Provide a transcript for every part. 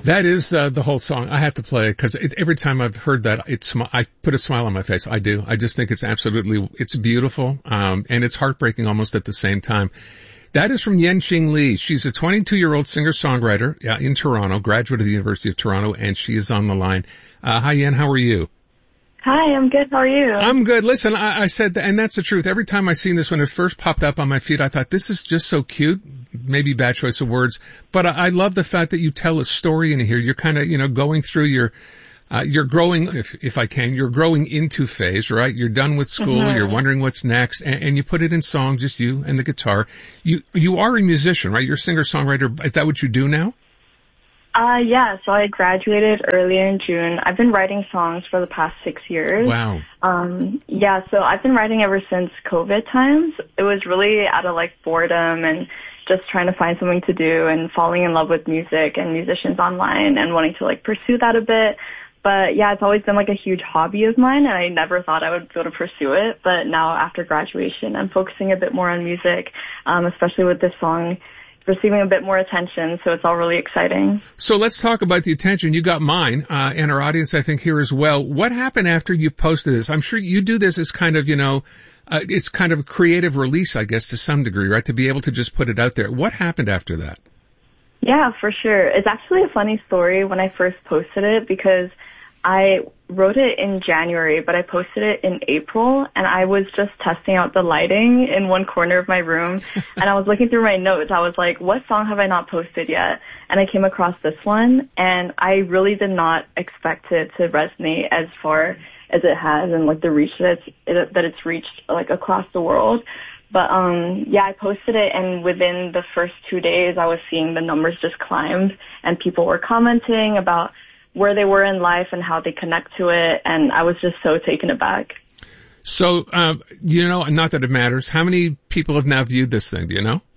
That is the whole song. I have to play it because every time I've heard that, I put a smile on my face. I do. I just think it's beautiful, and it's heartbreaking almost at the same time. That is from Yenqing Li. She's a 22-year-old singer-songwriter in Toronto, graduate of the University of Toronto, and she is on the line. Hi, Yen. How are you? Hi, I'm good. How are you? I'm good. Listen, I said, and that's the truth. Every time I seen this, when it first popped up on my feed, I thought, this is just so cute. Maybe bad choice of words, but I love the fact that you tell a story in here. You're kind of, going through you're growing, if I can, you're growing into phase, right? You're done with school. Mm-hmm. You're wondering what's next, and you put it in song, just you and the guitar. You are a musician, right? You're a singer-songwriter. Is that what you do now? Yeah, so I graduated earlier in June. I've been writing songs for the past 6 years. Wow. Yeah, so I've been writing ever since COVID times. It was really out of boredom and just trying to find something to do and falling in love with music and musicians online and wanting to pursue that a bit. But yeah, it's always been a huge hobby of mine, and I never thought I would be able to pursue it. But now after graduation, I'm focusing a bit more on music, especially with this song receiving a bit more attention, so it's all really exciting. So let's talk about the attention. You got mine, and our audience, I think, here as well. What happened after you posted this? I'm sure you do this as kind of, it's kind of a creative release, I guess, to some degree, right? To be able to just put it out there. What happened after that? Yeah, for sure. It's actually a funny story when I first posted it, because I wrote it in January, but I posted it in April, and I was just testing out the lighting in one corner of my room, and I was looking through my notes. I was like, what song have I not posted yet? And I came across this one, and I really did not expect it to resonate as far as it has, and the reach that it's reached across the world. But yeah, I posted it, and within the first 2 days, I was seeing the numbers just climb, and people were commenting about where they were in life and how they connect to it, and I was just so taken aback. So, not that it matters, how many people have now viewed this thing, do you know?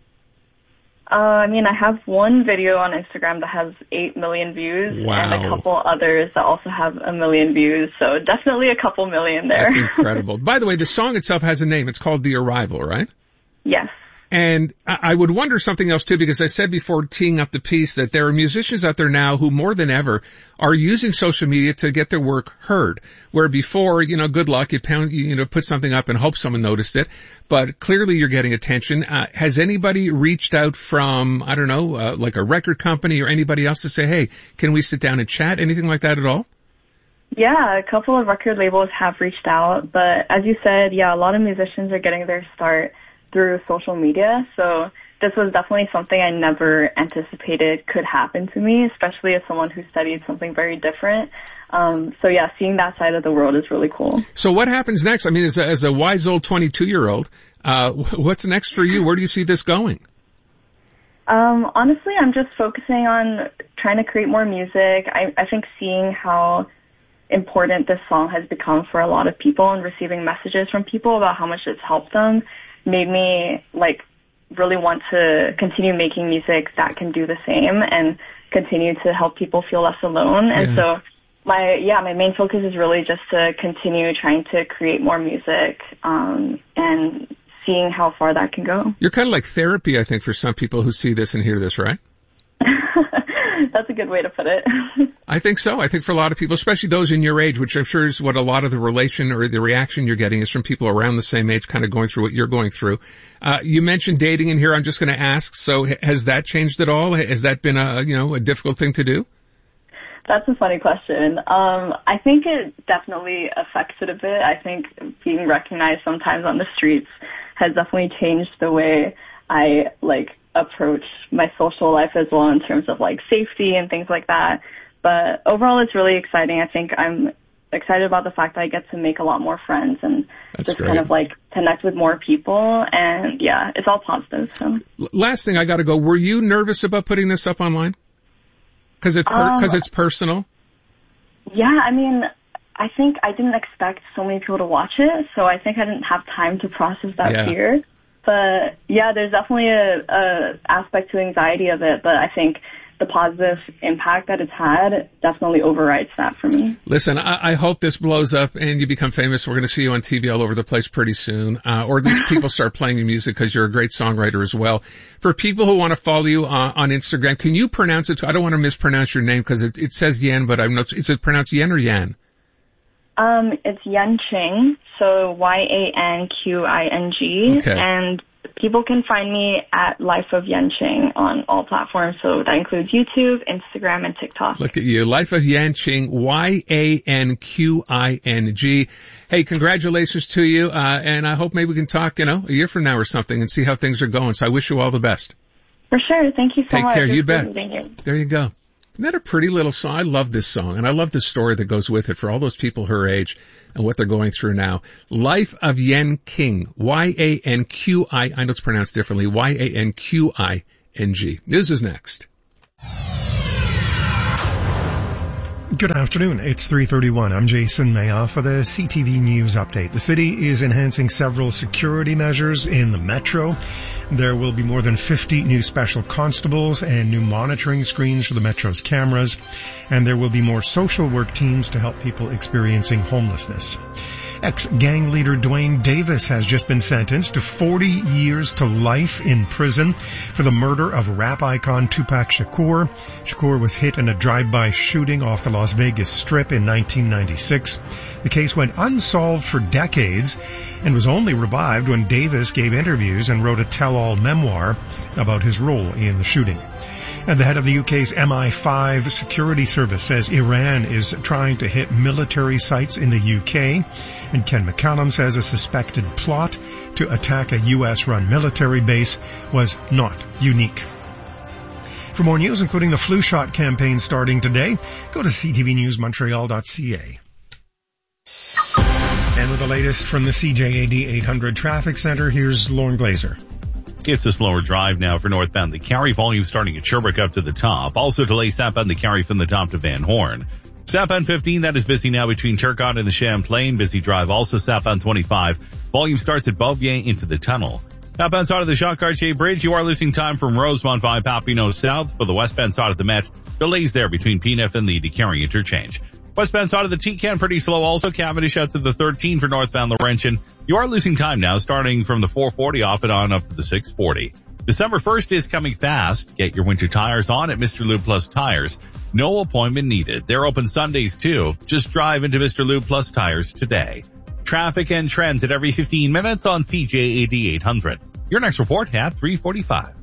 I have one video on Instagram that has 8 million views. Wow. And a couple others that also have 1 million views, so definitely a couple million there. That's incredible. By the way, the song itself has a name. It's called The Arrival, right? Yes. And I would wonder something else too, because I said before teeing up the piece that there are musicians out there now who more than ever are using social media to get their work heard. Where before, good luck, you put something up and hope someone noticed it. But clearly you're getting attention. Has anybody reached out from, I don't know, a record company or anybody else to say, hey, can we sit down and chat? Anything like that at all? Yeah, a couple of record labels have reached out. But as you said, yeah, a lot of musicians are getting their start through social media, so this was definitely something I never anticipated could happen to me, especially as someone who studied something very different. So yeah, seeing that side of the world is really cool. So what happens next? As a wise old 22-year-old, what's next for you? Where do you see this going? Honestly, I'm just focusing on trying to create more music. I think seeing how important this song has become for a lot of people and receiving messages from people about how much it's helped them made me really want to continue making music that can do the same and continue to help people feel less alone. Yeah. And so my main focus is really just to continue trying to create more music, and seeing how far that can go. You're kind of like therapy, I think, for some people who see this and hear this, right? That's a good way to put it. I think so. I think for a lot of people, especially those in your age, which I'm sure is what a lot of the relation or the reaction you're getting is from people around the same age kind of going through what you're going through. You mentioned dating in here. I'm just going to ask, so has that changed at all? Has that been a difficult thing to do? That's a funny question. I think it definitely affects it a bit. I think being recognized sometimes on the streets has definitely changed the way I approach my social life as well, in terms of safety and things like that. But overall, it's really exciting. I think I'm excited about the fact that I get to make a lot more friends and That's just great. kind of connect with more people. And yeah, it's all positive. So last thing, I got to go. Were you nervous about putting this up online? Because it's personal. Yeah, I think I didn't expect so many people to watch it, so I think I didn't have time to process that fear. But yeah, there's definitely a aspect to anxiety of it, but I think the the positive impact that it's had definitely overrides that for me. Listen, I hope this blows up and you become famous. We're going to see you on TV all over the place pretty soon. Or at least people start playing your music because you're a great songwriter as well. For people who want to follow you on Instagram, can you pronounce it? I don't want to mispronounce your name because it says Yen, but I'm not, is it pronounced Yen or Yan? It's Yanqing, so Yanqing. Okay. And people can find me at Life of Yanqing on all platforms, so that includes YouTube, Instagram, and TikTok. Look at you. Life of Yanqing, Yanqing. Hey, congratulations to you, and I hope maybe we can talk, a year from now or something and see how things are going. So I wish you all the best. For sure. Thank you so much. Take care. You bet. There you go. Isn't that a pretty little song? I love this song, and I love the story that goes with it for all those people her age and what they're going through now. Life of Yanqing, Yanqi. I know it's pronounced differently, Yanqing. News is next. Good afternoon. It's 3:31. I'm Jason Mayoff for the CTV News Update. The city is enhancing several security measures in the metro. There will be more than 50 new special constables and new monitoring screens for the metro's cameras. And there will be more social work teams to help people experiencing homelessness. Ex-gang leader Dwayne Davis has just been sentenced to 40 years to life in prison for the murder of rap icon Tupac Shakur. Shakur was hit in a drive-by shooting off the Las Vegas Strip in 1996. The case went unsolved for decades and was only revived when Davis gave interviews and wrote a tell-all memoir about his role in the shooting. And the head of the UK's MI5 security service says Iran is trying to hit military sites in the UK. And Ken McCallum says a suspected plot to attack a US-run military base was not unique. For more news, including the flu shot campaign starting today, go to ctvnewsmontreal.ca. And with the latest from the CJAD 800 Traffic Center, here's Lauren Glazer. It's a slower drive now for northbound the Carry, volume starting at Sherbrooke up to the top. Also delays southbound the Carry from the top to Van Horn. Southbound 15, that is busy now between Turcotte and the Champlain. Busy drive also southbound 25. Volume starts at Beauvier into the tunnel. Southbound side of the Jacques-Cartier Bridge, you are losing time from Rosemont via Papineau South. For the westbound side of the Met, delays there between P9 and the DeCarry interchange. Westbound side of the T-Can pretty slow also. Cavendish out to the 13 for northbound Laurentian. You are losing time now starting from the 440 off and on up to the 640. December 1st is coming fast. Get your winter tires on at Mr. Lube Plus Tires. No appointment needed. They're open Sundays too. Just drive into Mr. Lube Plus Tires today. Traffic and trends at every 15 minutes on CJAD 800. Your next report at 3:45.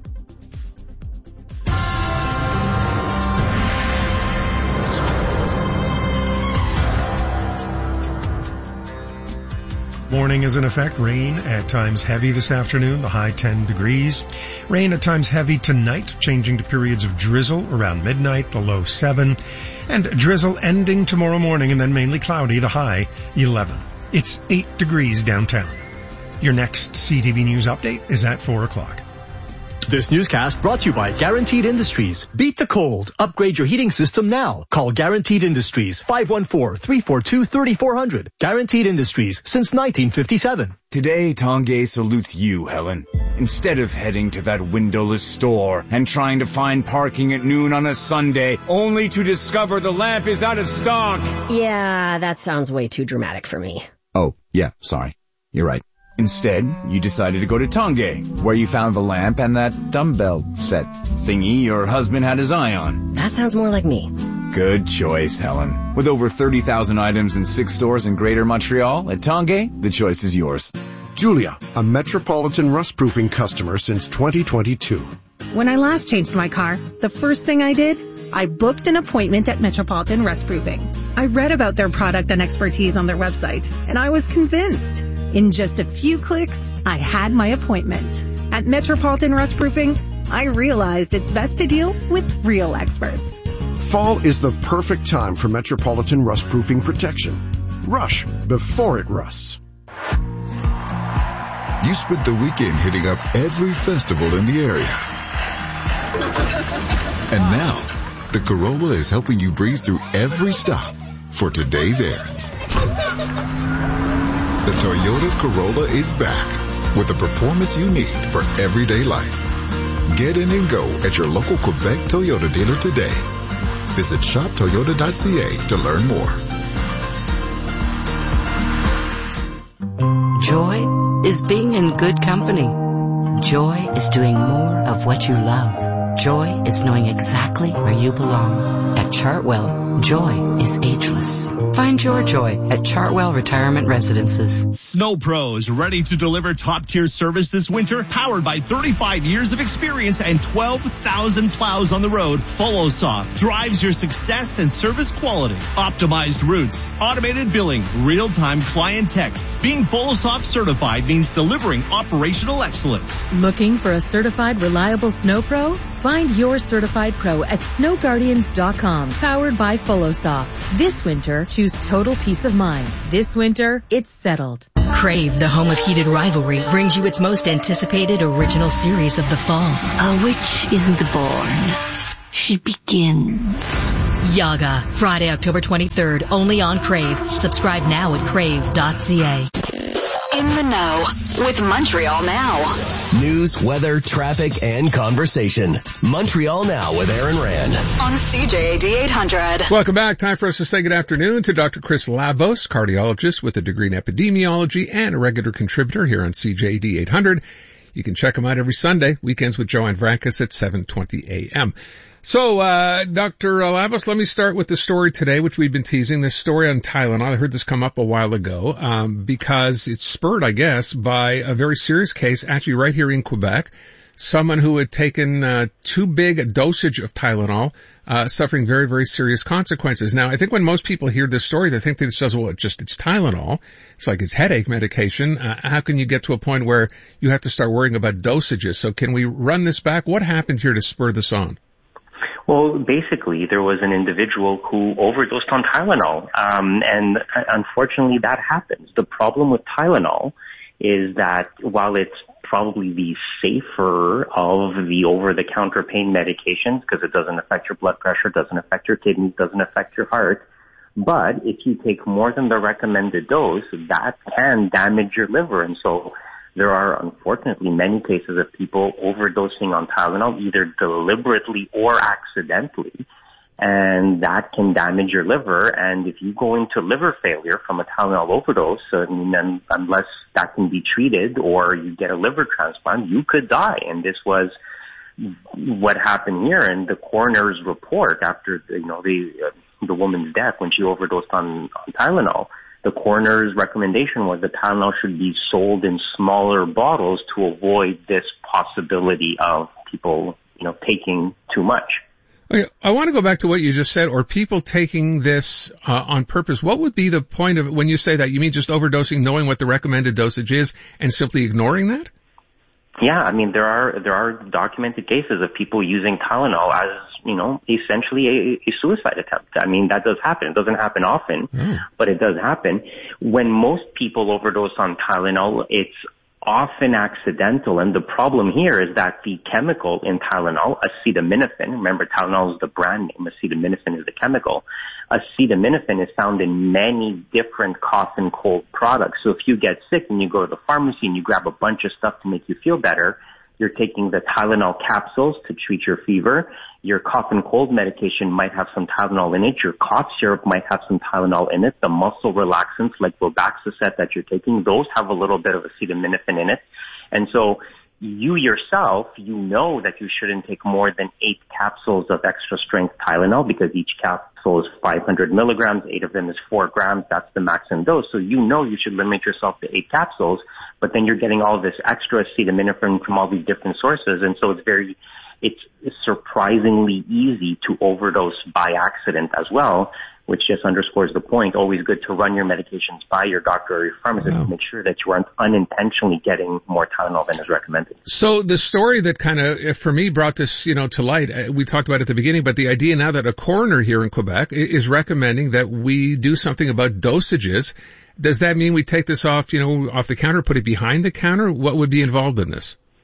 Warning is in effect. Rain at times heavy this afternoon, the high 10 degrees. Rain at times heavy tonight, changing to periods of drizzle around midnight, the low 7. And drizzle ending tomorrow morning and then mainly cloudy, the high 11. It's 8 degrees downtown. Your next CTV News update is at 4 o'clock. This newscast brought to you by Guaranteed Industries. Beat the cold. Upgrade your heating system now. Call Guaranteed Industries 514-342-3400. Guaranteed Industries since 1957. Today, Tongay salutes you, Helen. Instead of heading to that windowless store and trying to find parking at noon on a Sunday, only to discover the lamp is out of stock. Yeah, that sounds way too dramatic for me. Oh, yeah, sorry. You're right. Instead, you decided to go to Tongay, where you found the lamp and that dumbbell set thingy your husband had his eye on. That sounds more like me. Good choice, Helen. With over 30,000 items in 6 stores in Greater Montreal, at Tongay, the choice is yours. Julia, a Metropolitan rust-proofing customer since 2022. When I last changed my car, the first thing I did, I booked an appointment at Metropolitan Rust-Proofing. I read about their product and expertise on their website, and I was convinced. In just a few clicks, I had my appointment. At Metropolitan Rust-Proofing, I realized it's best to deal with real experts. Fall is the perfect time for Metropolitan Rust-Proofing protection. Rush before it rusts. You spent the weekend hitting up every festival in the area. And now, the Corolla is helping you breeze through every stop for today's errands. The Toyota Corolla is back with the performance you need for everyday life. Get in and go at your local Quebec Toyota dealer today. Visit shoptoyota.ca to learn more. Joy is being in good company. Joy is doing more of what you love. Joy is knowing exactly where you belong. At Chartwell, joy is ageless. Find your joy at Chartwell Retirement Residences. Snow Pros, ready to deliver top-tier service this winter, powered by 35 years of experience and 12,000 plows on the road. FollowSoft drives your success and service quality. Optimized routes, automated billing, real-time client texts. Being FollowSoft certified means delivering operational excellence. Looking for a certified, reliable Snow Pro? Find your certified pro at snowguardians.com, powered by FollowSoft. This winter, choose total peace of mind. This winter, it's settled. Crave, the home of heated rivalry, brings you its most anticipated original series of the fall. A witch isn't born. She begins. Yaga, Friday, October 23rd, only on Crave. Subscribe now at crave.ca. In the know with Montreal Now. News, weather, traffic, and conversation. Montreal Now with Aaron Rand. On CJAD 800. Welcome back. Time for us to say good afternoon to Dr. Chris Labos, cardiologist with a degree in epidemiology and a regular contributor here on CJAD 800. You can check him out every Sunday, weekends with Joanne Vrankus at 7:20 a.m. So, Dr. Labos, let me start with the story today, which we've been teasing, this story on Tylenol. I heard this come up a while ago, because it's spurred, I guess, by a very serious case, actually right here in Quebec. Someone who had taken, too big a dosage of Tylenol, suffering very, very serious consequences. Now, I think when most people hear this story, they think this says, well, it's Tylenol. It's like it's headache medication. How can you get to a point where you have to start worrying about dosages? So can we run this back? What happened here to spur this on? Well, basically, there was an individual who overdosed on Tylenol, and unfortunately that happens. The problem with Tylenol is that while it's probably the safer of the over-the-counter pain medications, because it doesn't affect your blood pressure, doesn't affect your kidneys, doesn't affect your heart, but if you take more than the recommended dose, that can damage your liver. And so there are, unfortunately, many cases of people overdosing on Tylenol, either deliberately or accidentally, and that can damage your liver. And if you go into liver failure from a Tylenol overdose, unless that can be treated or you get a liver transplant, you could die. And this was what happened here. And the coroner's report after the woman's death when she overdosed on Tylenol, the coroner's recommendation was that Tylenol should be sold in smaller bottles to avoid this possibility of people, taking too much. Okay, I want to go back to what you just said, or people taking this on purpose. What would be the point of it when you say that? You mean just overdosing, knowing what the recommended dosage is, and simply ignoring that? Yeah, I mean, there are documented cases of people using Tylenol as, essentially a suicide attempt. I mean, that does happen. It doesn't happen often, but it does happen. When most people overdose on Tylenol, it's often accidental, and the problem here is that the chemical in Tylenol, acetaminophen, remember Tylenol is the brand name, acetaminophen is the chemical. Acetaminophen is found in many different cough and cold products. So if you get sick and you go to the pharmacy and you grab a bunch of stuff to make you feel better, you're taking the Tylenol capsules to treat your fever. Your cough and cold medication might have some Tylenol in it. Your cough syrup might have some Tylenol in it. The muscle relaxants like Robaxacet that you're taking, those have a little bit of acetaminophen in it. And so you yourself, know that you shouldn't take more than 8 capsules of extra strength Tylenol because each capsule is 500 milligrams. 8 of them is 4 grams. That's the maximum dose. So you should limit yourself to 8 capsules, but then you're getting all this extra acetaminophen from all these different sources. And so it's surprisingly easy to overdose by accident as well, which just underscores the point. Always good to run your medications by your doctor or your pharmacist to make sure that you aren't unintentionally getting more Tylenol than is recommended. So the story that kind of, for me, brought this, to light, we talked about it at the beginning, but the idea now that a coroner here in Quebec is recommending that we do something about dosages. Does that mean we take this off the counter, put it behind the counter? What would be involved in this?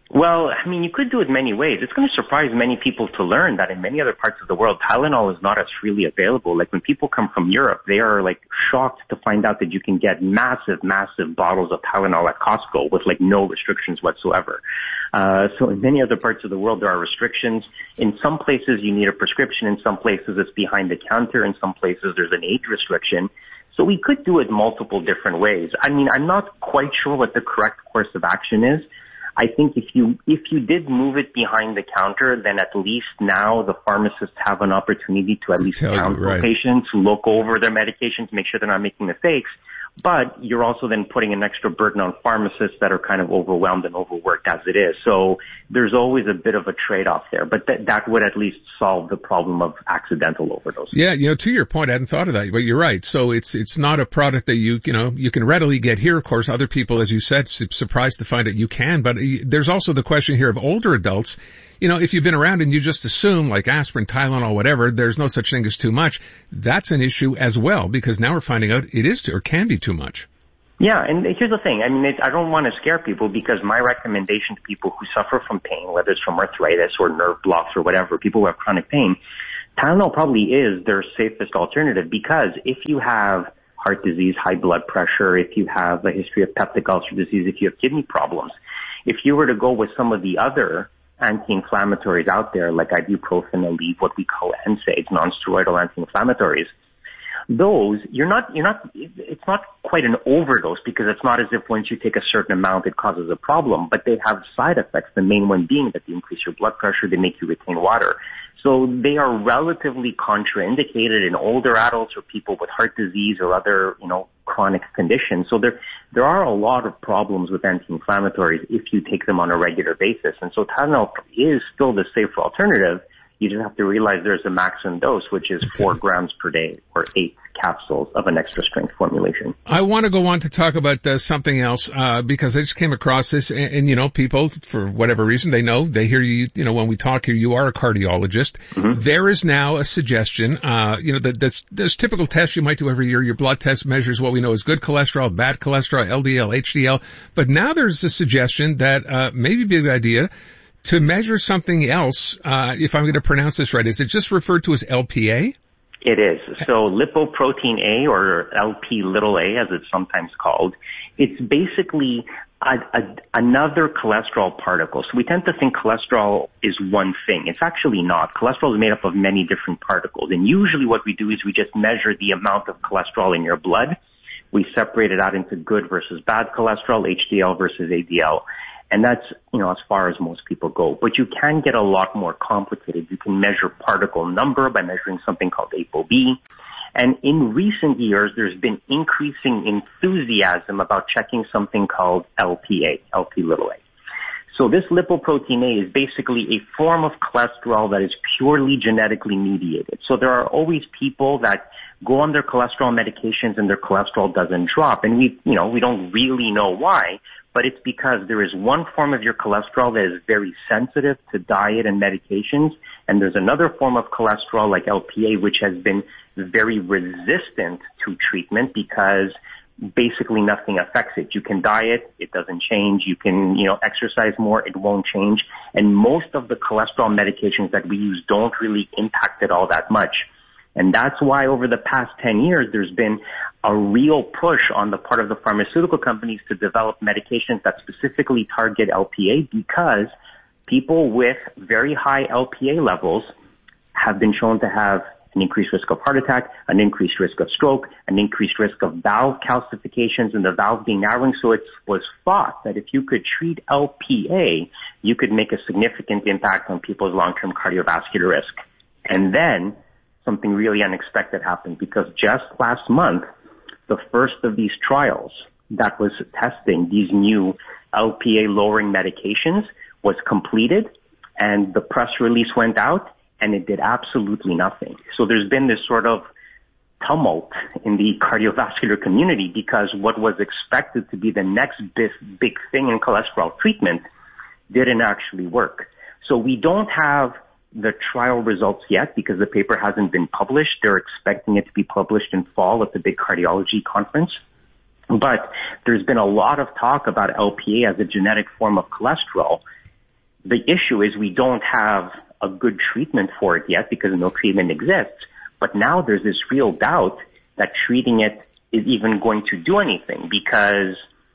Well, I mean, you could do it many ways. It's going to surprise many people to learn that in many other parts of the world, Tylenol is not as freely available. Like when people come from Europe, they are like shocked to find out that you can get massive, massive bottles of Tylenol at Costco with like no restrictions whatsoever. So in many other parts of the world, there are restrictions. In some places, you need a prescription. In some places, it's behind the counter. In some places, there's an age restriction. So we could do it multiple different ways. I mean, I'm not quite sure what the correct course of action is. I think if you did move it behind the counter, then at least now the pharmacists have an opportunity to at least counsel patients, look over their medications, make sure they're not making mistakes. But you're also then putting an extra burden on pharmacists that are kind of overwhelmed and overworked as it is. So there's always a bit of a trade-off there. But that would at least solve the problem of accidental overdose. Yeah, to your point, I hadn't thought of that, but you're right. So it's not a product that you can readily get here. Of course, other people, as you said, surprised to find out you can. But there's also the question here of older adults. If you've been around and you just assume like aspirin, Tylenol, whatever, there's no such thing as too much. That's an issue as well, because now we're finding out it is or can be too much. Yeah, and here's the thing. I mean, I don't want to scare people, because my recommendation to people who suffer from pain, whether it's from arthritis or nerve blocks or whatever, people who have chronic pain, Tylenol probably is their safest alternative, because if you have heart disease, high blood pressure, if you have a history of peptic ulcer disease, if you have kidney problems, if you were to go with some of the other anti-inflammatories out there, like ibuprofen, Aleve, what we call NSAIDs, non-steroidal anti-inflammatories, those, it's not quite an overdose, because it's not as if once you take a certain amount, it causes a problem, but they have side effects, the main one being that they increase your blood pressure, they make you retain water. So they are relatively contraindicated in older adults or people with heart disease or other, chronic conditions. So there are a lot of problems with anti-inflammatories if you take them on a regular basis. And so Tylenol is still the safer alternative. You just have to realize there's a maximum dose, which is 4 grams per day or 8 capsules of an extra strength formulation. I want to go on to talk about something else, because I just came across this and people, for whatever reason, they hear you, when we talk here, you are a cardiologist. Mm-hmm. There is now a suggestion, there's typical tests you might do every year. Your blood test measures what we know is good cholesterol, bad cholesterol, LDL, HDL. But now there's a suggestion that, maybe be a good idea to measure something else, if I'm going to pronounce this right. Is it just referred to as LPA? It is. So lipoprotein A, or LP little a as it's sometimes called, it's basically another cholesterol particle. So we tend to think cholesterol is one thing. It's actually not. Cholesterol is made up of many different particles. And usually what we do is we just measure the amount of cholesterol in your blood. We separate it out into good versus bad cholesterol, HDL versus ADL. And that's, as far as most people go. But you can get a lot more complicated. You can measure particle number by measuring something called ApoB. And in recent years, there's been increasing enthusiasm about checking something called LPA, LP little a. So this lipoprotein A is basically a form of cholesterol that is purely genetically mediated. So there are always people that go on their cholesterol medications and their cholesterol doesn't drop. And we don't really know why. But it's because there is one form of your cholesterol that is very sensitive to diet and medications, and there's another form of cholesterol like LPA which has been very resistant to treatment because basically nothing affects it. You can diet, it doesn't change. You can, exercise more, it won't change. And most of the cholesterol medications that we use don't really impact it all that much. And that's why over the past 10 years, there's been a real push on the part of the pharmaceutical companies to develop medications that specifically target LPA, because people with very high LPA levels have been shown to have an increased risk of heart attack, an increased risk of stroke, an increased risk of valve calcifications and the valve being narrowing. So it was thought that if you could treat LPA, you could make a significant impact on people's long-term cardiovascular risk. And then something really unexpected happened, because just last month, the first of these trials that was testing these new LPA lowering medications was completed, and the press release went out, and it did absolutely nothing. So there's been this sort of tumult in the cardiovascular community, because what was expected to be the next big thing in cholesterol treatment didn't actually work. So we don't have the trial results yet, because the paper hasn't been published. They're expecting it to be published in fall at the big cardiology conference. But there's been a lot of talk about LPA as a genetic form of cholesterol. The issue is we don't have a good treatment for it yet because no treatment exists. But now there's this real doubt that treating it is even going to do anything because,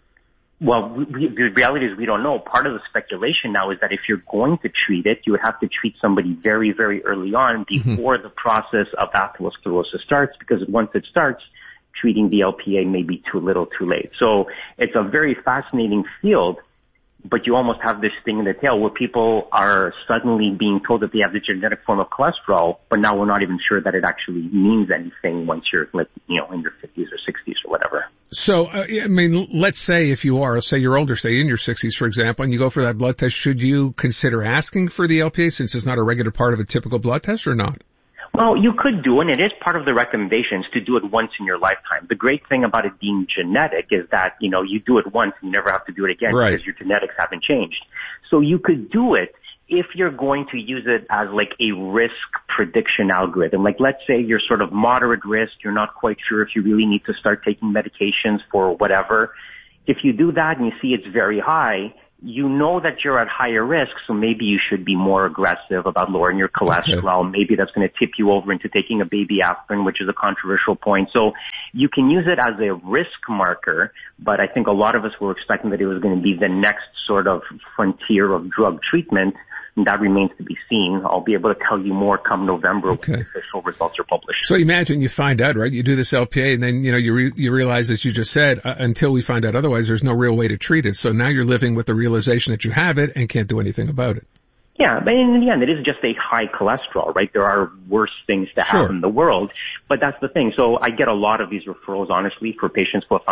well, the reality is we don't know. Part of the speculation now is that if you're going to treat it, you would have to treat somebody very, very early on before the process of atherosclerosis starts, because once it starts, treating the LPA may be too little too late. So it's a very fascinating field, but you almost have this thing in the tail where people are suddenly being told that they have the genetic form of cholesterol, but now we're not even sure that it actually means anything once you're, like, in your 50s or 60s or whatever. So, I mean, let's say if you are, say you're older, say in your 60s, for example, and you go for that blood test, should you consider asking for the LPA since it's not a regular part of a typical blood test or not? Well, you could do, and it is part of the recommendations to do it once in your lifetime. The great thing about it being genetic is that, you do it once and you never have to do it again because your genetics haven't changed. So you could do it if you're going to use it as like a risk prediction algorithm. Like, let's say you're sort of moderate risk, you're not quite sure if you really need to start taking medications for whatever. If you do that and you see it's very high, you know that you're at higher risk, so maybe you should be more aggressive about lowering your cholesterol. Okay. Maybe that's going to tip you over into taking a baby aspirin, which is a controversial point. So you can use it as a risk marker, but I think a lot of us were expecting that it was going to be the next sort of frontier of drug treatment. And that remains to be seen. I'll be able to tell you more come November when the official results are published. So imagine you find out, right? You do this LPA and then, you realize, as you just said, until we find out otherwise, there's no real way to treat it. So now you're living with the realization that you have it and can't do anything about it. Yeah, but in the end, it is just a high cholesterol, right? There are worse things to have in the world, but that's the thing. So I get a lot of these referrals, honestly, for patients who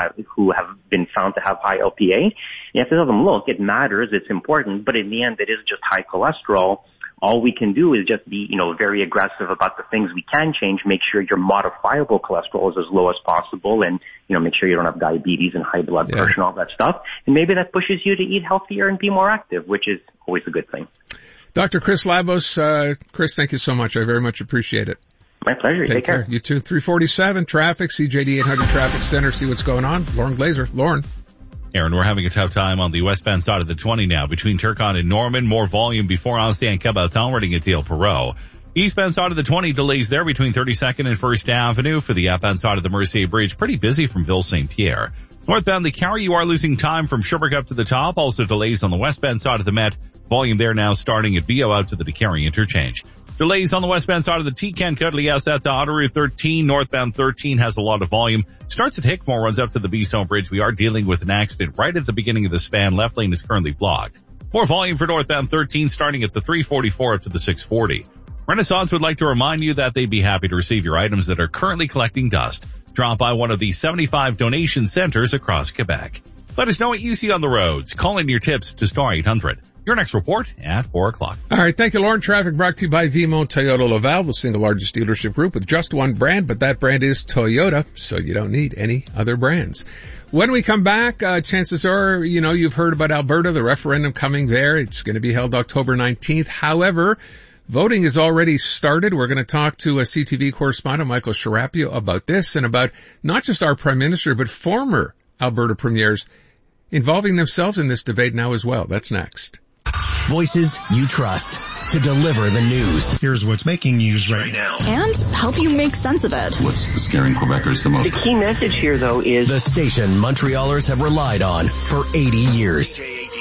have been found to have high LPA. You have to tell them, look, it matters, it's important, but in the end, it is just high cholesterol. All we can do is just be, very aggressive about the things we can change, make sure your modifiable cholesterol is as low as possible, and, make sure you don't have diabetes and high blood pressure and all that stuff. And maybe that pushes you to eat healthier and be more active, which is always a good thing. Dr. Chris Labos, Chris, thank you so much. I very much appreciate it. My pleasure. Take care. You too. 347 traffic, CJD 800 Traffic Center. See what's going on. Lauren Glazer. Lauren. Aaron, we're having a tough time on the westbound side of the 20 now between Turcotte and Norman. More volume before Anse and Caboton running at Dale Perot. Eastbound side of the 20 delays there between 32nd and 1st Avenue. For the outbound side of the Mercier Bridge, pretty busy from Ville St. Pierre. Northbound the Carry, you are losing time from Sherbrooke up to the top. Also delays on the westbound side of the Met. Volume there now starting at VO out to the DeCarry interchange. Delays on the westbound side of the T-Can Cuddly out to Ottawa 13. Northbound 13 has a lot of volume. Starts at Hickmore, runs up to the Beestone Bridge. We are dealing with an accident right at the beginning of the span. Left lane is currently blocked. More volume for northbound 13 starting at the 344 up to the 640. Renaissance would like to remind you that they'd be happy to receive your items that are currently collecting dust. Drop by one of the 75 donation centers across Quebec. Let us know what you see on the roads. Call in your tips to Star 800. Your next report at 4 o'clock. All right. Thank you, Lauren. Traffic brought to you by Vimo Toyota Laval, the single largest dealership group with just one brand, but that brand is Toyota, so you don't need any other brands. When we come back, chances are, you've heard about Alberta, the referendum coming there. It's going to be held October 19th. However, voting has already started. We're going to talk to a CTV correspondent, Michael Sharapio, about this and about not just our Prime Minister, but former Alberta premiers involving themselves in this debate now as well. That's next. Voices you trust to deliver the news. Here's what's making news right now. And help you make sense of it. What's scaring Quebecers the most? The key message here, though, is the station Montrealers have relied on for 80 years.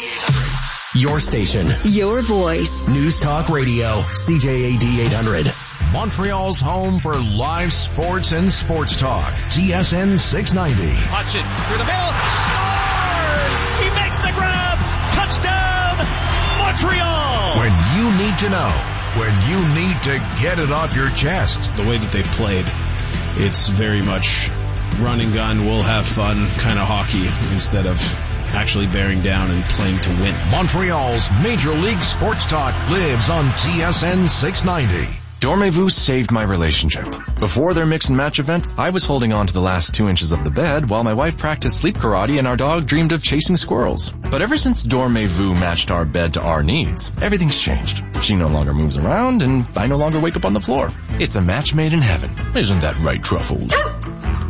Your station. Your voice. News Talk Radio. CJAD 800. Montreal's home for live sports and sports talk. TSN 690. Hutchin through the middle. Scores! He makes the grab. Touchdown, Montreal! When you need to know. When you need to get it off your chest. The way that they've played, it's very much run and gun, we'll have fun kind of hockey instead of actually bearing down and playing to win. Montreal's Major League Sports Talk lives on TSN 690. Dormez-vous saved my relationship. Before their mix and match event, I was holding on to the last 2 inches of the bed while my wife practiced sleep karate and our dog dreamed of chasing squirrels. But ever since Dormez-vous matched our bed to our needs, everything's changed. She no longer moves around and I no longer wake up on the floor. It's a match made in heaven. Isn't that right, Truffles?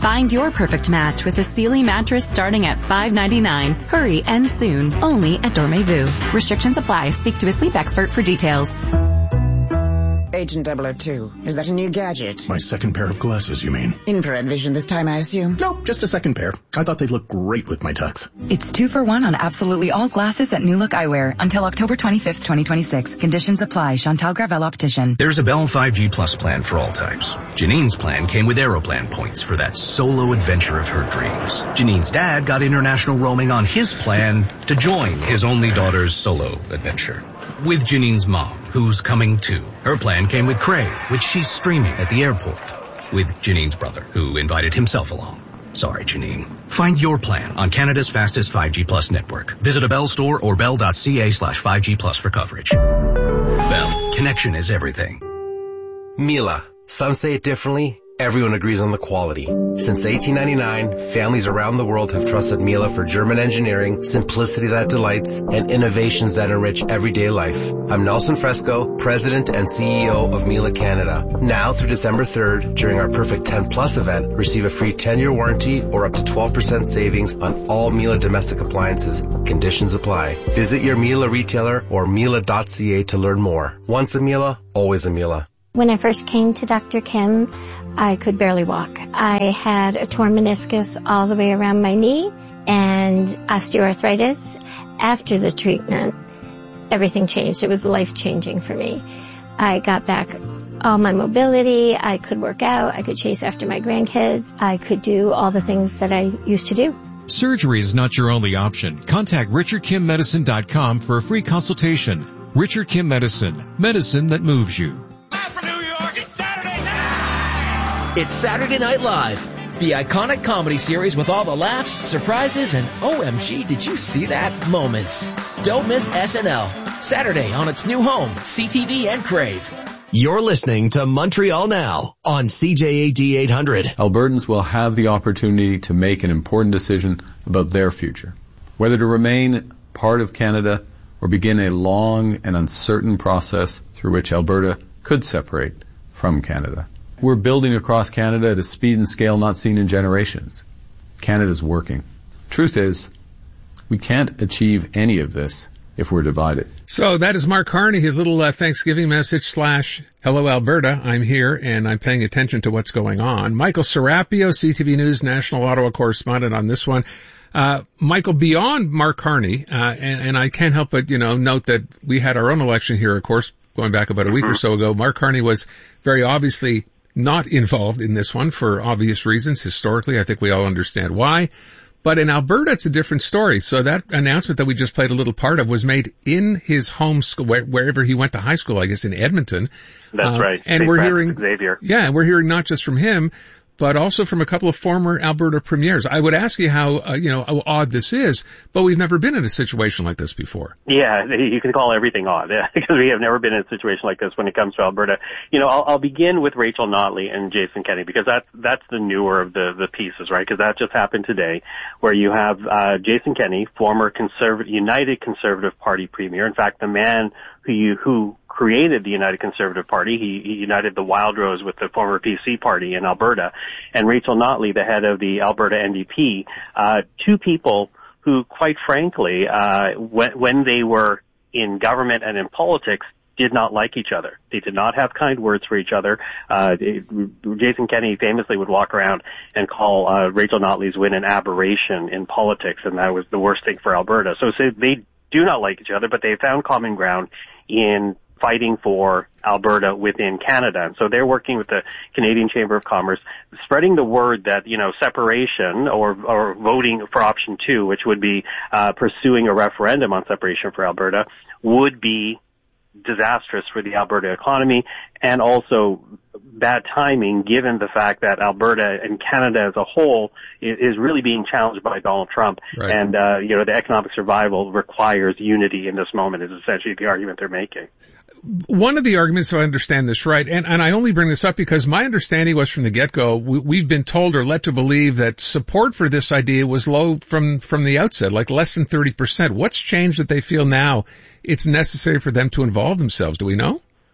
Find your perfect match with a Sealy mattress starting at $5.99. Hurry and soon. Only at Dormez-vous. Restrictions apply. Speak to a sleep expert for details. Agent 002, is that a new gadget? My second pair of glasses, you mean? Infrared vision this time, I assume? Nope, just a second pair. I thought they'd look great with my tux. It's 2 for 1 on absolutely all glasses at New Look Eyewear until October 25th, 2026. Conditions apply. Chantal Gravel Optician. There's a Bell 5G Plus plan for all types. Janine's plan came with Aeroplan points for that solo adventure of her dreams. Janine's dad got international roaming on his plan to join his only daughter's solo adventure. With Janine's mom, who's coming too. Her plan came with Crave, which she's streaming at the airport. With Janine's brother, who invited himself along. Sorry, Janine. Find your plan on Canada's fastest 5G Plus network. Visit a Bell store or bell.ca/5G Plus for coverage. Bell. Connection is everything. Miele. Some say it differently. Everyone agrees on the quality. Since 1899, families around the world have trusted Miele for German engineering, simplicity that delights, and innovations that enrich everyday life. I'm Nelson Fresco, President and CEO of Miele Canada. Now through December 3rd, during our Perfect 10 Plus event, receive a free 10-year warranty or up to 12% savings on all Miele domestic appliances. Conditions apply. Visit your Miele retailer or Miele.ca to learn more. Once a Miele, always a Miele. When I first came to Dr. Kim, I could barely walk. I had a torn meniscus all the way around my knee and osteoarthritis. After the treatment, everything changed. It was life-changing for me. I got back all my mobility. I could work out. I could chase after my grandkids. I could do all the things that I used to do. Surgery is not your only option. Contact RichardKimMedicine.com for a free consultation. Richard Kim Medicine. Medicine that moves you. It's Saturday Night Live, the iconic comedy series with all the laughs, surprises, and OMG, did you see that? Moments. Don't miss SNL. Saturday on its new home, CTV and Crave. You're listening to Montreal Now on CJAD 800. Albertans will have the opportunity to make an important decision about their future, whether to remain part of Canada or begin a long and uncertain process through which Alberta could separate from Canada. We're building across Canada at a speed and scale not seen in generations. Canada's working. Truth is, we can't achieve any of this if we're divided. So that is Mark Carney, his little Thanksgiving message / Hello Alberta, I'm here and I'm paying attention to what's going on. Michael Serapio, CTV News National Ottawa correspondent on this one. Michael, beyond Mark Carney, and I can't help but, note that we had our own election here, of course, going back about a week or so ago. Mark Carney was very obviously not involved in this one for obvious reasons. Historically, I think we all understand why. But in Alberta, it's a different story. So that announcement that we just played a little part of was made in his home school, wherever he went to high school, I guess in Edmonton. That's right. And we're hearing we're hearing not just from him, but also from a couple of former Alberta premiers. I would ask you how, how odd this is, but we've never been in a situation like this before. Yeah, you can call everything odd, because we have never been in a situation like this when it comes to Alberta. I'll begin with Rachel Notley and Jason Kenney, because that's the newer of the pieces, right? Because that just happened today, where you have Jason Kenney, former United Conservative Party premier. In fact, the man who created the United Conservative Party. He united the Wildrose with the former PC party in Alberta. And Rachel Notley, the head of the Alberta NDP, two people who, quite frankly, when they were in government and in politics, did not like each other. They did not have kind words for each other. Jason Kenney famously would walk around and call Rachel Notley's win an aberration in politics, and that was the worst thing for Alberta. So they do not like each other, but they found common ground in fighting for Alberta within Canada. And so they're working with the Canadian Chamber of Commerce, spreading the word that, separation or voting for option 2, which would be pursuing a referendum on separation for Alberta, would be disastrous for the Alberta economy, and also bad timing given the fact that Alberta and Canada as a whole is really being challenged by Donald Trump. Right. And, the economic survival requires unity in this moment is essentially the argument they're making. One of the arguments, if I understand this right, and I only bring this up because my understanding was from the get-go, we've been told or led to believe that support for this idea was low from the outset, like less than 30%. What's changed that they feel now it's necessary for them to involve themselves? Do we know?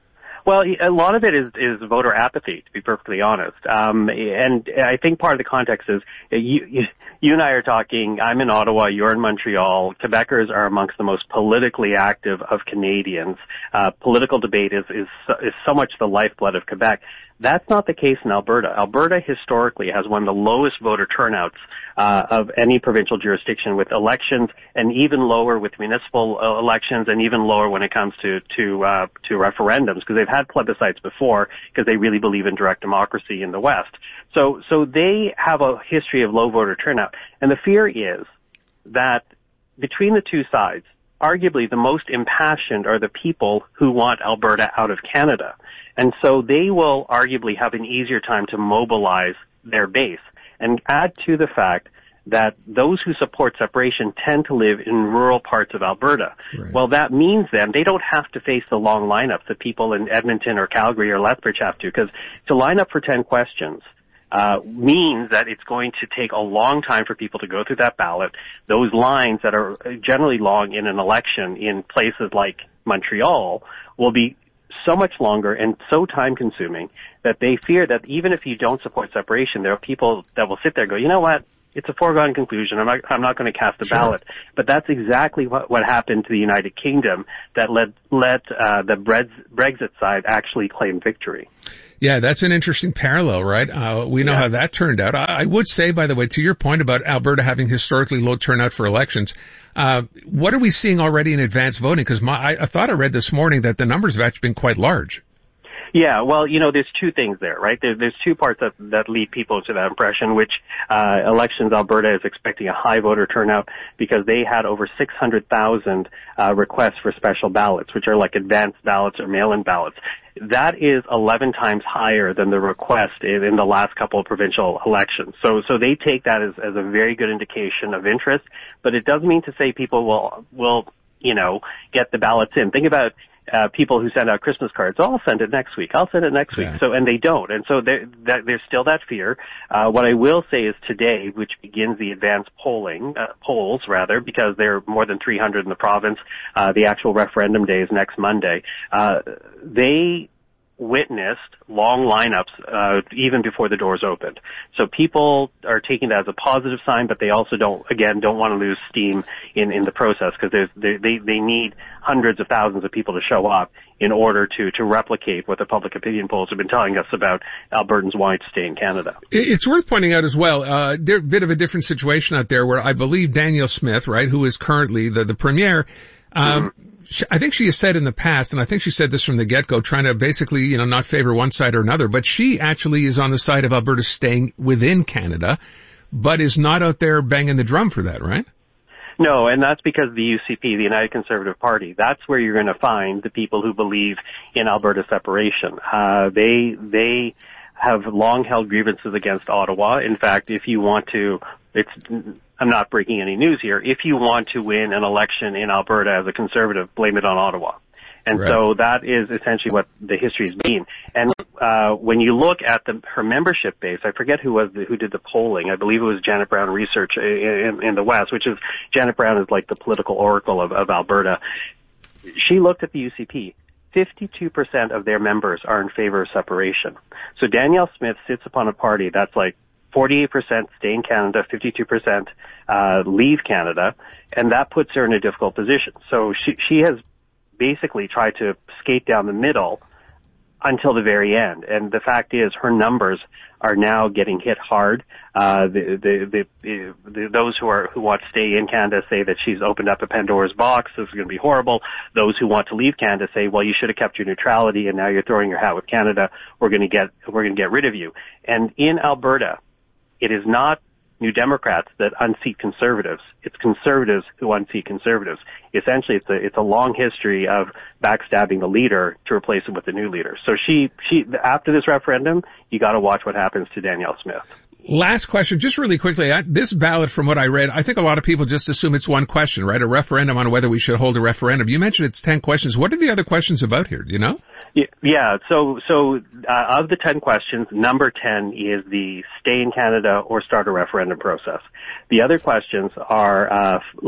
Well, a lot of it is voter apathy, to be perfectly honest. And I think part of the context is you and I are talking, I'm in Ottawa, you're in Montreal. Quebecers are amongst the most politically active of Canadians. Political debate is so much the lifeblood of Quebec. That's not the case in Alberta. Alberta historically has one of the lowest voter turnouts of any provincial jurisdiction, with elections, and even lower with municipal elections, and even lower when it comes to referendums, because they've had plebiscites before, because they really believe in direct democracy in the West. So they have a history of low voter turnout, and the fear is that between the two sides, arguably the most impassioned are the people who want Alberta out of Canada. And so they will arguably have an easier time to mobilize their base. And add to the fact that those who support separation tend to live in rural parts of Alberta. Right. Well, that means then they don't have to face the long lineups that people in Edmonton or Calgary or Lethbridge have to, because to line up for 10 questions means that it's going to take a long time for people to go through that ballot. Those lines that are generally long in an election in places like Montreal will be so much longer and so time consuming that they fear that even if you don't support separation, there are people that will sit there and go, you know what? It's a foregone conclusion. I'm not going to cast a ballot. But that's exactly what happened to the United Kingdom that let the Brexit side actually claim victory. Yeah, that's an interesting parallel, right? We know how that turned out. I would say, by the way, to your point about Alberta having historically low turnout for elections, what are we seeing already in advance voting? Because I thought I read this morning that the numbers have actually been quite large. Yeah, well, there's two things there, right? There's two parts that lead people to that impression, which Elections Alberta is expecting a high voter turnout because they had over 600,000 requests for special ballots, which are like advanced ballots or mail-in ballots. That is 11 times higher than the request in the last couple of provincial elections. So they take that as a very good indication of interest, but it doesn't mean to say people will get the ballots in. Think about people who send out Christmas cards. Oh, I'll send it next week. I'll send it next week. So, and they don't. And so there's still that fear. What I will say is today, which begins the advanced polls, because there are more than 300 in the province, the actual referendum day is next Monday. They witnessed long lineups even before the doors opened. So people are taking that as a positive sign, but they also don't want to lose steam in the process, because they need hundreds of thousands of people to show up in order to replicate what the public opinion polls have been telling us about Albertans wanting to stay in Canada. It's worth pointing out as well, there's a bit of a different situation out there where I believe Danielle Smith, right, who is currently the premier, I think she has said in the past, and I think she said this from the get-go, trying to basically, not favor one side or another, but she actually is on the side of Alberta staying within Canada, but is not out there banging the drum for that, right? No, and that's because the UCP, the United Conservative Party, that's where you're going to find the people who believe in Alberta separation. They have long held grievances against Ottawa. In fact, if you want to, I'm not breaking any news here. If you want to win an election in Alberta as a Conservative, blame it on Ottawa. And so that is essentially what the history has been. And when you look at her membership base, I forget who did the polling. I believe it was Janet Brown Research in the West, which is, Janet Brown is like the political oracle of Alberta. She looked at the UCP. 52% of their members are in favor of separation. So Danielle Smith sits upon a party that's like 48% stay in Canada, 52% leave Canada, and that puts her in a difficult position. So she has basically tried to skate down the middle until the very end. And the fact is, her numbers are now getting hit hard. Those who want to stay in Canada say that she's opened up a Pandora's box. This is going to be horrible. Those who want to leave Canada say, well, you should have kept your neutrality, and now you're throwing your hat with Canada. We're going to get rid of you. And in Alberta, it is not New Democrats that unseat Conservatives. It's Conservatives who unseat Conservatives. Essentially, it's a long history of backstabbing the leader to replace him with the new leader. So she after this referendum, you got to watch what happens to Danielle Smith. Last question, just really quickly. This ballot, from what I read, I think a lot of people just assume it's one question, right? A referendum on whether we should hold a referendum. You mentioned it's 10 questions. What are the other questions about here? Do you know? Yeah. So of the 10 questions, number 10 is the stay in Canada or start a referendum process. The other questions are like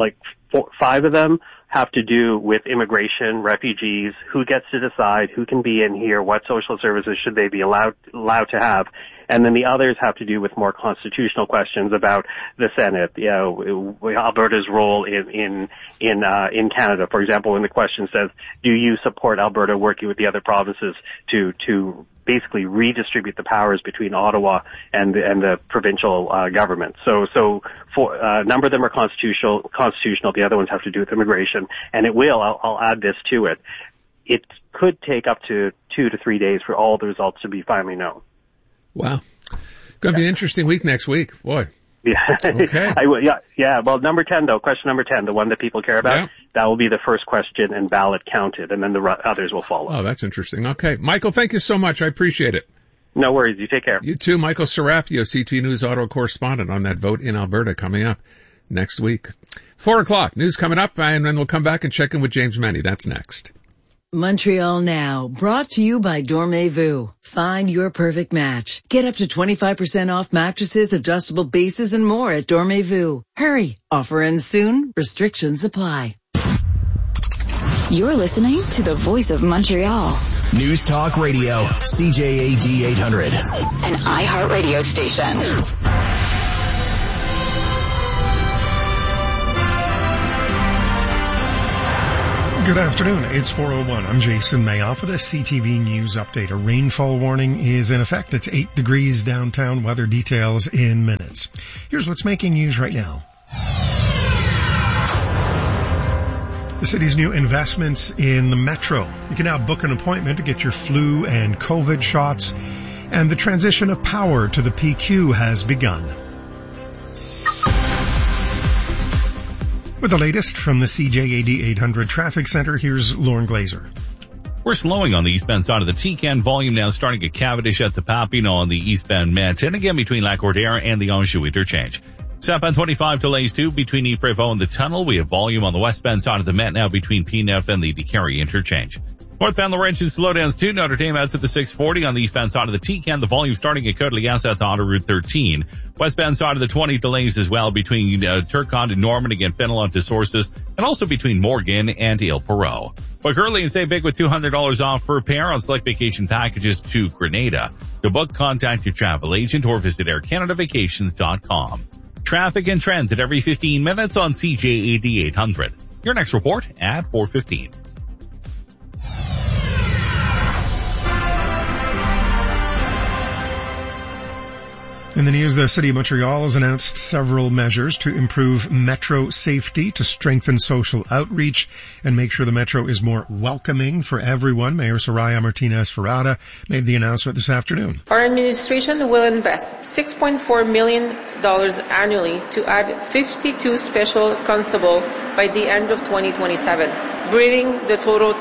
5 of them have to do with immigration, refugees, who gets to decide who can be in here, what social services should they be allowed to have. And then the others have to do with more constitutional questions about the Senate, Alberta's role in Canada. For example, when the question says, do you support Alberta working with the other provinces to basically redistribute the powers between Ottawa and the provincial government. So for a number of them are constitutional. The other ones have to do with immigration, and it will. I'll add this to it. It could take up to 2 to 3 days for all the results to be finally known. Wow, going to be an interesting week next week, boy. Yeah. Okay. Well, number 10 though, question number 10, the one that people care about, that will be the first question and ballot counted, and then the others will follow. Oh, that's interesting. Okay. Michael, thank you so much. I appreciate it. No worries. You take care. You too. Michael Serapio, CT News Auto correspondent on that vote in Alberta coming up next week. 4:00 news coming up, and then we'll come back and check in with James Manny. That's next. Montreal Now, brought to you by Dormez-vous. Find your perfect match. Get up to 25% off mattresses, adjustable bases, and more at Dormez-vous. Hurry, offer ends soon, restrictions apply. You're listening to the Voice of Montreal. News Talk Radio, CJAD 800. An iHeartRadio station. Good afternoon. It's 4:01. I'm Jason Mayoff with a CTV News update. A rainfall warning is in effect. It's 8 degrees downtown. Weather details in minutes. Here's what's making news right now. The city's new investments in the metro. You can now book an appointment to get your flu and COVID shots. And the transition of power to the PQ has begun. With the latest from the CJAD 800 Traffic Center, here's Lauren Glazer. We're slowing on the eastbound side of the T-Can. Volume now starting at Cavendish at the Papineau on the eastbound Met, and again between Lac-Cordaire and the Anjou interchange. Southbound 25 delays too between Yves-Prévost and the tunnel. We have volume on the westbound side of the Met now between P9 and the DeCarry interchange. Northbound Laurentian slowdowns too. Notre Dame out to the 640 on the eastbound side of the T-Can. The volume starting at Côte-Lias at the Autoroute 13. Westbound side of the 20 delays as well between Turcotte and Norman, again Fenelon to Sources, and also between Morgan and Ile Perrot. Book early and save big with $200 off per pair on select vacation packages to Grenada. To book, contact your travel agent or visit aircanadavacations.com. Traffic and trends at every 15 minutes on CJAD 800. Your next report at 4:15. In the news, the City of Montreal has announced several measures to improve metro safety, to strengthen social outreach, and make sure the metro is more welcoming for everyone. Mayor Soraya Martinez-Ferrada made the announcement this afternoon. Our administration will invest $6.4 million annually to add 52 special constables by the end of 2027, bringing the total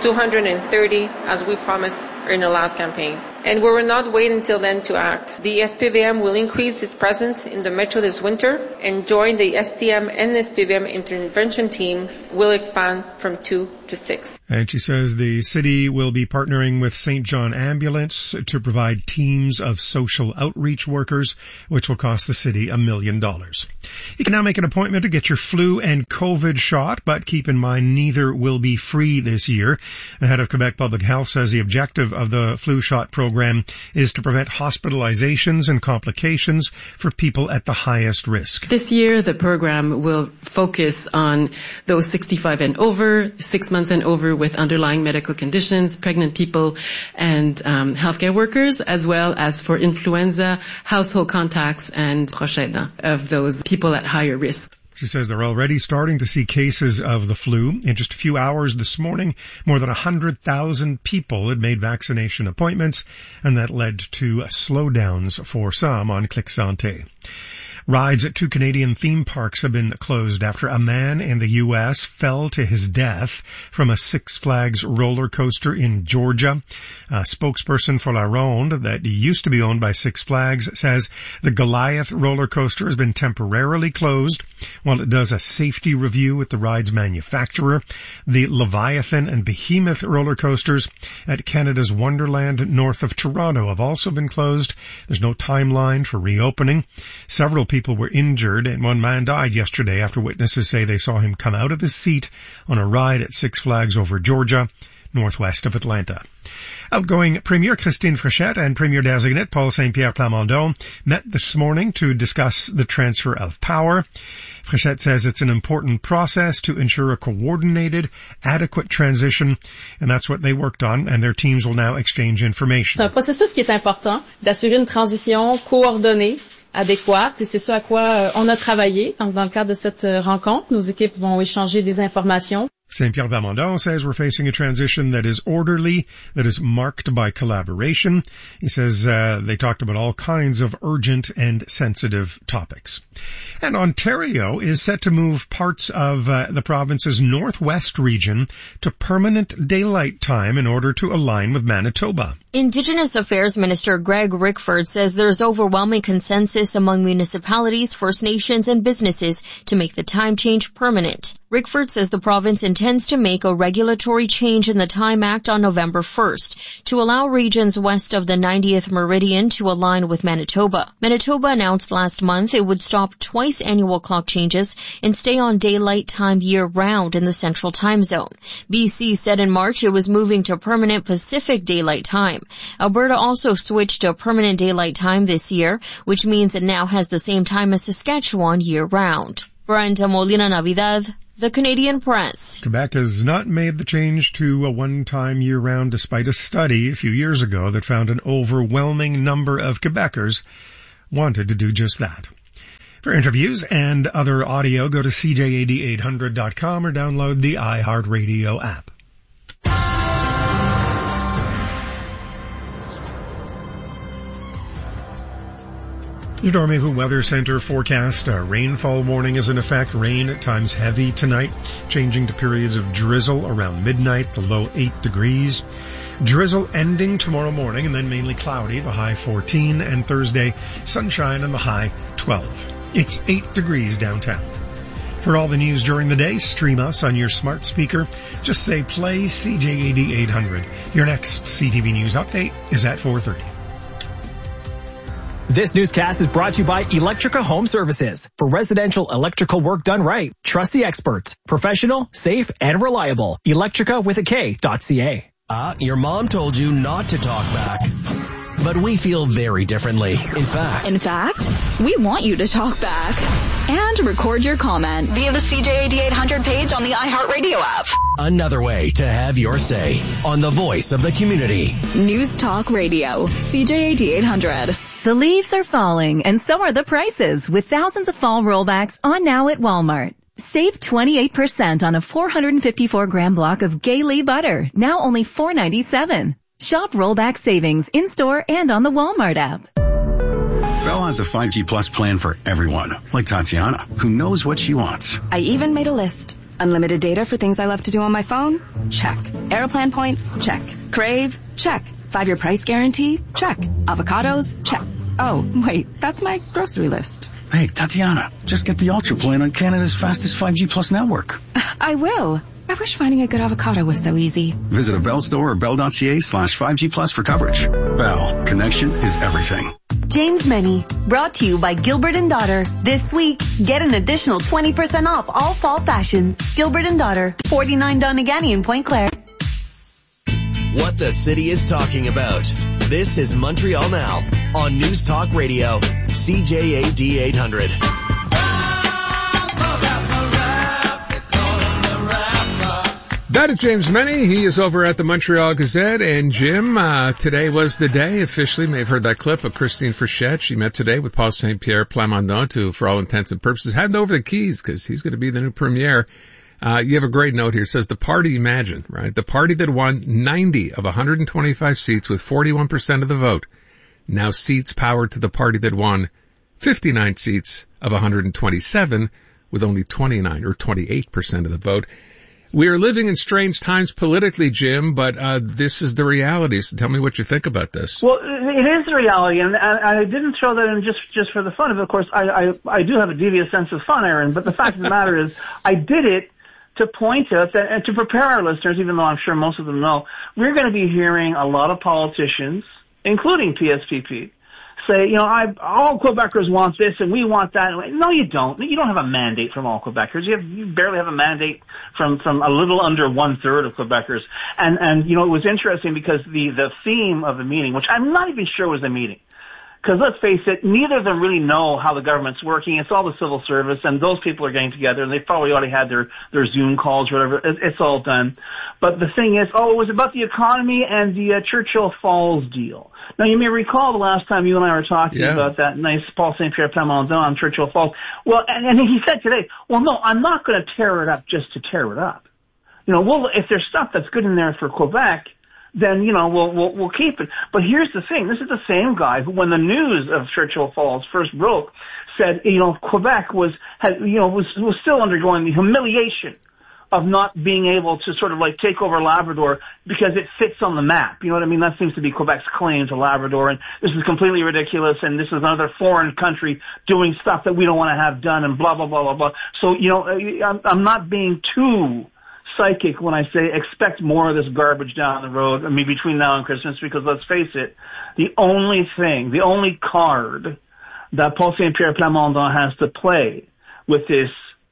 230 as we promised in the last campaign. And we will not wait until then to act. The SPVM will increase its presence in the metro this winter, and join the STM and SPVM intervention team will expand from 2 to 6. And she says the city will be partnering with St. John Ambulance to provide teams of social outreach workers, which will cost the city $1 million. You can now make an appointment to get your flu and COVID shot, but keep in mind neither will be free this year. The head of Quebec Public Health says the objective of the flu shot program is to prevent hospitalizations and complications for people at the highest risk. This year, the program will focus on those 65 and over, 6 months and over with underlying medical conditions, pregnant people, and healthcare workers, as well as for influenza, household contacts, and proches aidants of those people at higher risk. She says they're already starting to see cases of the flu. In just a few hours this morning, more than 100,000 people had made vaccination appointments, and that led to slowdowns for some on Clic Santé. Rides at 2 Canadian theme parks have been closed after a man in the U.S. fell to his death from a Six Flags roller coaster in Georgia. A spokesperson for La Ronde that used to be owned by Six Flags says the Goliath roller coaster has been temporarily closed while it does a safety review with the ride's manufacturer. The Leviathan and Behemoth roller coasters at Canada's Wonderland north of Toronto have also been closed. There's no timeline for reopening. Several people people were injured and one man died yesterday after witnesses say they saw him come out of his seat on a ride at Six Flags over Georgia, northwest of Atlanta. Outgoing Premier Christine Frechette and Premier Designate Paul Saint-Pierre Plamondon met this morning to discuss the transfer of power. Frechette says it's an important process to ensure a coordinated, adequate transition, and that's what they worked on, and their teams will now exchange information. C'est un processus qui est important, d'assurer une transition coordonnée, adéquate, et c'est ce à quoi on a travaillé. Donc, dans le cadre de cette rencontre, nos équipes vont échanger des informations. Saint-Pierre Plamondon says we're facing a transition that is orderly, that is marked by collaboration. He says they talked about all kinds of urgent and sensitive topics. And Ontario is set to move parts of the province's northwest region to permanent daylight time in order to align with Manitoba. Indigenous Affairs Minister Greg Rickford says there's overwhelming consensus among municipalities, First Nations, and businesses to make the time change permanent. Rickford says the province intends to make a regulatory change in the Time Act on November 1st to allow regions west of the 90th meridian to align with Manitoba. Manitoba announced last month it would stop twice annual clock changes and stay on daylight time year-round in the Central Time Zone. BC said in March it was moving to permanent Pacific Daylight Time. Alberta also switched to permanent daylight time this year, which means it now has the same time as Saskatchewan year-round. Brenda Molina Navidad, The Canadian Press. Quebec has not made the change to a one-time year-round despite a study a few years ago that found an overwhelming number of Quebecers wanted to do just that. For interviews and other audio, go to cj80800.com or download the iHeartRadio app. Your Dormez-vous Weather Center forecast, a rainfall warning is in effect. Rain at times heavy tonight, changing to periods of drizzle around midnight, the low 8 degrees. Drizzle ending tomorrow morning and then mainly cloudy, the high 14, and Thursday, sunshine and the high 12. It's 8 degrees downtown. For all the news during the day, stream us on your smart speaker. Just say play CJ80 Your next CTV News update is at 4:30. This newscast is brought to you by Electrica Home Services. For residential electrical work done right, trust the experts. Professional, safe, and reliable. Electrica with a K.ca. Your mom told you not to talk back. But we feel very differently. In fact, we want you to talk back and record your comment via the CJ80 page on the iHeartRadio app. Another way to have your say on the voice of the community. News Talk Radio, CJ80 The leaves are falling, and so are the prices, with thousands of fall rollbacks on now at Walmart. Save 28% on a 454-gram block of Gay-Lee butter, now only $4.97. Shop rollback savings in-store and on the Walmart app. Bell has a 5G Plus plan for everyone, like Tatiana, who knows what she wants. I even made a list. Unlimited data for things I love to do on my phone? Check. Aeroplan points? Check. Crave? Check. 5-year price guarantee? Check. Avocados? Check. Oh, wait, that's my grocery list. Hey, Tatiana, just get the Ultra plan on Canada's fastest 5G Plus network. I will. I wish finding a good avocado was so easy. Visit a Bell store or bell.ca/5G Plus for coverage. Bell, connection is everything. James Many, brought to you by Gilbert & Daughter. This week, get an additional 20% off all fall fashions. Gilbert & Daughter, 49 Donegal in Point Claire. What the city is talking about. This is Montreal Now on News Talk Radio, CJAD 800. That is James Many. He is over at the Montreal Gazette. And Jim, today was the day officially. You may have heard that clip of Christine Frechette. She met today with Paul Saint-Pierre Plamondon to, for all intents and purposes, hand over the keys because he's going to be the new premier. You have a great note here. It says the party, imagine, right? The party that won 90 of 125 seats with 41% of the vote now ceds power to the party that won 59 seats of 127 with only 29 or 28% of the vote. We are living in strange times politically, Jim, but this is the reality. So tell me what you think about this. Well, it is the reality, and I didn't throw that in just for the fun of it. Of course, I do have a devious sense of fun, Aaron, but the fact of the matter is I did it to point out that, and to prepare our listeners, even though I'm sure most of them know, we're going to be hearing a lot of politicians, including PSPP, say, all Quebecers want this and we want that. No, you don't. You don't have a mandate from all Quebecers. You barely have a mandate from a little under 1/3 of Quebecers. And it was interesting because the theme of the meeting, which I'm not even sure was a meeting, because let's face it, neither of them really know how the government's working. It's all the civil service, and those people are getting together, and they probably already had their Zoom calls or whatever. It's all done. But the thing is, it was about the economy and the Churchill Falls deal. Now, you may recall the last time you and I were talking about that nice Paul Saint-Pierre Plamondon on Churchill Falls. Well, and he said today, well, no, I'm not going to tear it up just to tear it up. If there's stuff that's good in there for Quebec, then, we'll keep it. But here's the thing. This is the same guy who, when the news of Churchill Falls first broke, said, Quebec was still undergoing the humiliation of not being able to sort of like take over Labrador because it fits on the map. You know what I mean? That seems to be Quebec's claim to Labrador, and this is completely ridiculous, and this is another foreign country doing stuff that we don't want to have done, and blah, blah, blah, blah, blah. So, I'm not being too psychic when I say expect more of this garbage down the road, between now and Christmas, because let's face it, the only card that Paul Saint-Pierre Plamondon has to play with this,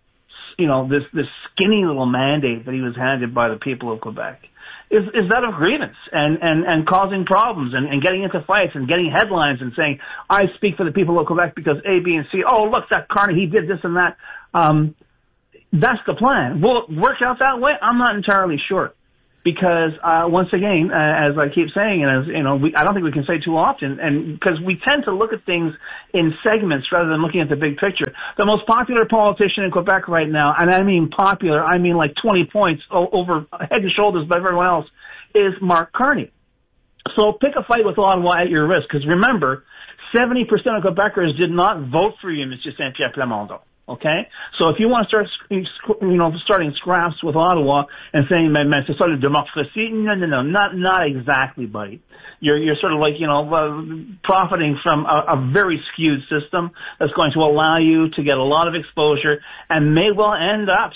this skinny little mandate that he was handed by the people of Quebec is that of grievance and causing problems and getting into fights and getting headlines and saying, I speak for the people of Quebec because A, B, and C. Oh, look, that Carney, he did this and that. That's the plan. Will it work out that way? I'm not entirely sure. Because, once again, as I keep saying, and as, I don't think we can say too often, and because we tend to look at things in segments rather than looking at the big picture. The most popular politician in Quebec right now, and I mean popular, I mean like 20 points over head and shoulders above everyone else, is Mark Carney. So pick a fight with Ottawa at your risk, because remember, 70% of Quebecers did not vote for you, Mr. Saint-Pierre Plamondon. Okay? So if you want to start, starting scraps with Ottawa and saying, c'est ça la démocratie, no, not exactly, buddy. You're sort of like, profiting from a very skewed system that's going to allow you to get a lot of exposure and may well end up